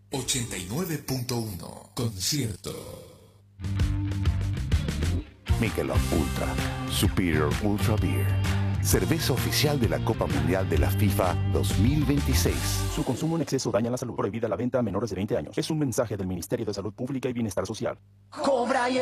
89.1 Concierto. Michelob Ultra, Superior Ultra Beer. Cerveza oficial de la Copa Mundial de la FIFA 2026. Su consumo en exceso daña la salud. Prohibida la venta a menores de 20 años. Es un mensaje del Ministerio de Salud Pública y Bienestar Social. Cobra y